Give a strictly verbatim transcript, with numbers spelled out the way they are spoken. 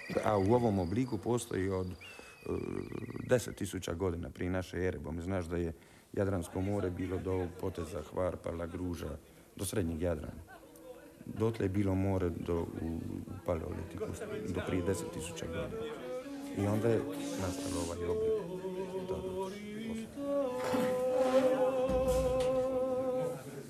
A u ovom obliku postoji od deset tisuća godina prije naše ere. Bome znaš da je Jadransko more bilo do ovog poteza Hvar, Parla, Gruža, do srednjeg Jadrana. Dotle je bilo more do, u, u paleolitiku, do prije deset tisuća godina. I onda je nastalo ovaj oblik.